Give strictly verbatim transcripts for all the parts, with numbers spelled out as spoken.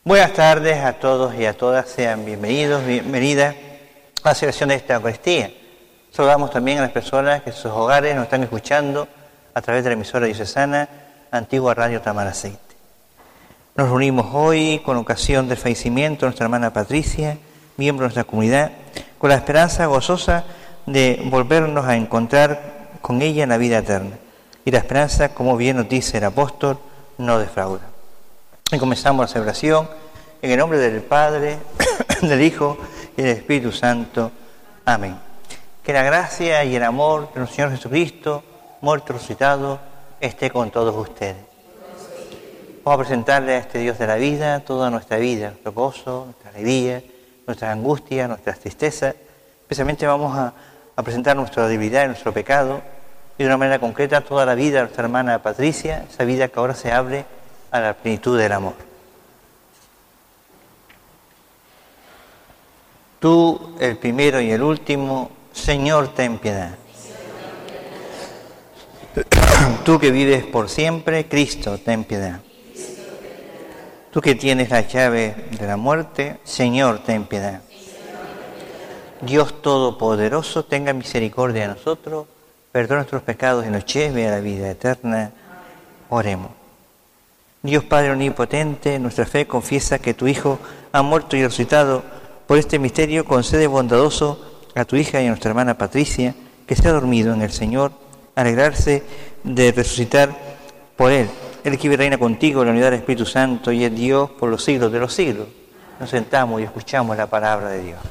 Buenas tardes a todos y a todas, sean bienvenidos, bienvenidas a la celebración de esta Eucaristía. Saludamos también a las personas que en sus hogares nos están escuchando a través de la emisora diocesana Antigua Radio Tamaracete. Nos reunimos hoy con ocasión del fallecimiento de nuestra hermana Patricia, miembro de nuestra comunidad, con la esperanza gozosa de volvernos a encontrar con ella en la vida eterna. Y la esperanza, como bien nos dice el apóstol, no defrauda. Y comenzamos la celebración en el nombre del Padre, del Hijo y del Espíritu Santo. Amén. Que la gracia y el amor de nuestro Señor Jesucristo, muerto y resucitado, esté con todos ustedes. Vamos a presentarle a este Dios de la vida toda nuestra vida, nuestro gozo, nuestra alegría, nuestras angustias, nuestras tristezas. Especialmente vamos a, a presentar nuestra debilidad y nuestro pecado, y de una manera concreta toda la vida de nuestra hermana Patricia, esa vida que ahora se abre a la plenitud del amor. Tú, el primero y el último, Señor, ten piedad. Tú que vives por siempre, Cristo, ten piedad. Tú que tienes la llave de la muerte, Señor, ten piedad. Dios Todopoderoso, tenga misericordia de nosotros, perdona nuestros pecados y nos lleve a la vida eterna. Oremos. Dios Padre Omnipotente, nuestra fe confiesa que tu Hijo ha muerto y resucitado. Por este misterio concede bondadoso a tu hija y a nuestra hermana Patricia, que se ha dormido en el Señor, alegrarse de resucitar por Él. Él que vive y reina contigo en la unidad del Espíritu Santo y es Dios por los siglos de los siglos. Nos sentamos y escuchamos la palabra de Dios.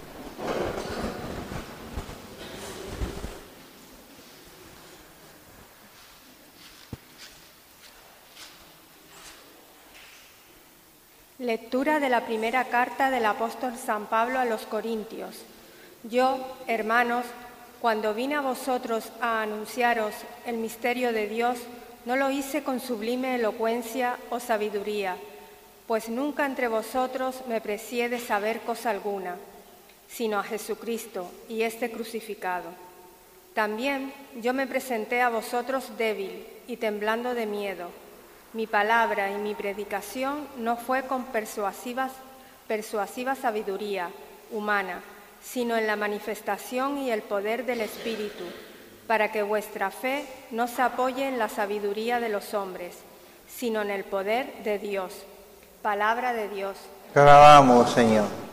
Lectura de la primera carta del apóstol San Pablo a los Corintios. Yo, hermanos, cuando vine a vosotros a anunciaros el misterio de Dios, no lo hice con sublime elocuencia o sabiduría, pues nunca entre vosotros me precié de saber cosa alguna, sino a Jesucristo y este crucificado. También yo me presenté a vosotros débil y temblando de miedo. Mi palabra y mi predicación no fue con persuasivas, persuasiva sabiduría humana, sino en la manifestación y el poder del Espíritu, para que vuestra fe no se apoye en la sabiduría de los hombres, sino en el poder de Dios. Palabra de Dios. Te alabamos, Señor.